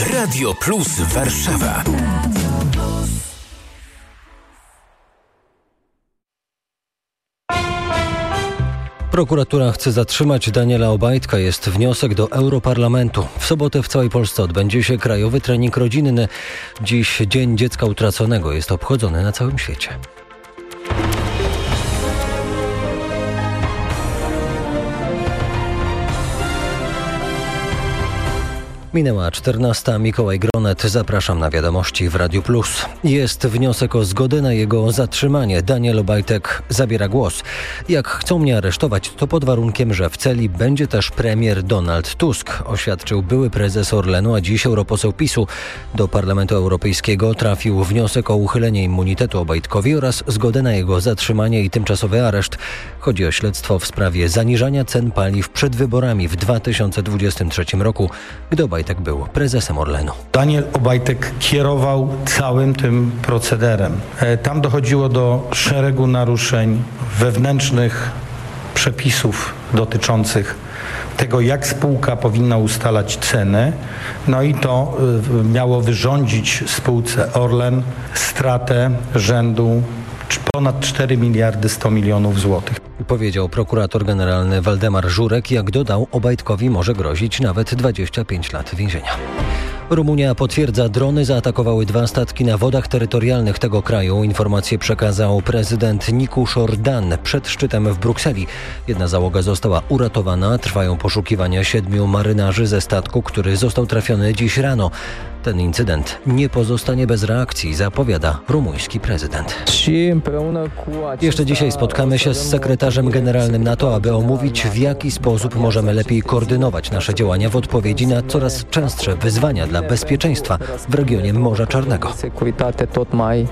Radio Plus Warszawa. Prokuratura chce zatrzymać Daniela Obajtka. Jest wniosek do Europarlamentu. W sobotę w całej Polsce odbędzie się Krajowy Trening Rodzinny. Dziś Dzień Dziecka Utraconego jest obchodzony na całym świecie. Minęła 14. Mikołaj Gronet. Zapraszam na wiadomości w Radiu Plus. Jest wniosek o zgodę na jego zatrzymanie. Daniel Obajtek zabiera głos. Jak chcą mnie aresztować, to pod warunkiem, że w celi będzie też premier Donald Tusk, oświadczył były prezes Orlenu, a dziś europoseł PiS-u. Do Parlamentu Europejskiego trafił wniosek o uchylenie immunitetu Obajtkowi oraz zgodę na jego zatrzymanie i tymczasowy areszt. Chodzi o śledztwo w sprawie zaniżania cen paliw przed wyborami w 2023 roku, gdy Obajtek był prezesem Orlenu. Daniel Obajtek kierował całym tym procederem. Tam dochodziło do szeregu naruszeń wewnętrznych przepisów dotyczących tego, jak spółka powinna ustalać ceny. No i to miało wyrządzić spółce Orlen stratę rzędu ponad 4 miliardy 100 milionów złotych. Powiedział prokurator generalny Waldemar Żurek. Jak dodał, Obajtkowi może grozić nawet 25 lat więzienia. Rumunia potwierdza, drony zaatakowały 2 statki na wodach terytorialnych tego kraju. Informację przekazał prezydent Nicușor Dan przed szczytem w Brukseli. Jedna załoga została uratowana. Trwają poszukiwania 7 marynarzy ze statku, który został trafiony dziś rano. Ten incydent nie pozostanie bez reakcji, zapowiada rumuński prezydent. Jeszcze dzisiaj spotkamy się z sekretarzem generalnym NATO, aby omówić, w jaki sposób możemy lepiej koordynować nasze działania w odpowiedzi na coraz częstsze wyzwania dla bezpieczeństwa w regionie Morza Czarnego.